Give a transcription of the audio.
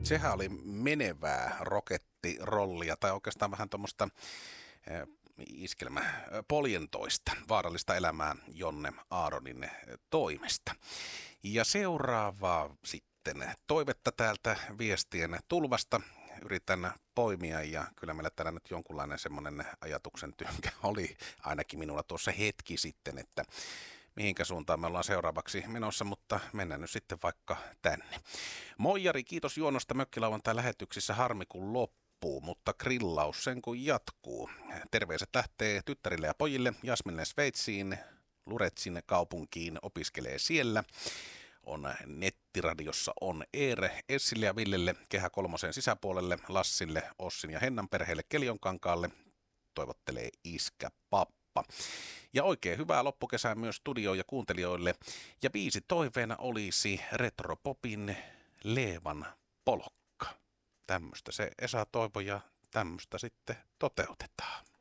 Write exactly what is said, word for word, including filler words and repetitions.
Sehän oli menevää rokettirollia tai oikeastaan vähän tuommoista iskelmä poljentoista vaarallista elämää Jonne Aaronin toimesta. Ja seuraavaa sitten toivetta täältä viestien tulvasta yritän poimia ja kyllä meillä täällä nyt jonkunlainen semmoinen ajatuksen tynkä oli ainakin minulla tuossa hetki sitten, että mihinkä suuntaan me ollaan seuraavaksi menossa, mutta mennään nyt sitten vaikka tänne. Moi Jari, kiitos juonosta mökkilauantai lähetyksissä, harmi kun loppuu, mutta grillaus sen kun jatkuu. Terveiset lähtee tyttärille ja pojille, Jasminille Sveitsiin, Luretsin kaupunkiin, opiskelee siellä. On nettiradiossa on Eer, Essille ja Villelle, Kehä Kolmosen sisäpuolelle, Lassille, Ossin ja Hennan perheelle Keljonkankaalle. Toivottelee iskä pappa. Ja oikein hyvää loppukesää myös studioon ja kuuntelijoille. Ja biisi toiveena olisi Retropopin Leevan polkka. Tämmöistä se Esa toivo ja tämmöistä sitten toteutetaan.